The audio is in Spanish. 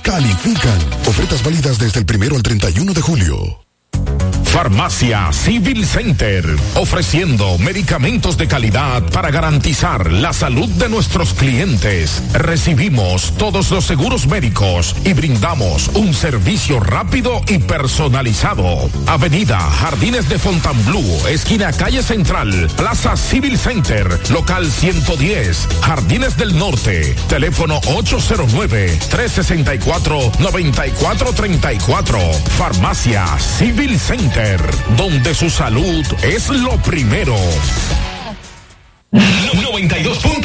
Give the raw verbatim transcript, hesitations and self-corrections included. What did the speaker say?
califican. Ofertas válidas desde el primero al treinta y uno de julio. Farmacia Civil Center, ofreciendo medicamentos de calidad para garantizar la salud de nuestros clientes. Recibimos todos los seguros médicos y brindamos un servicio rápido y personalizado. Avenida Jardines de Fontainebleau, esquina Calle Central, Plaza Civil Center, local ciento diez, Jardines del Norte. Teléfono ocho cero nueve, tres seis cuatro, nueve cuatro tres cuatro. Farmacia Civil Center, donde su salud es lo primero. noventa y dos punto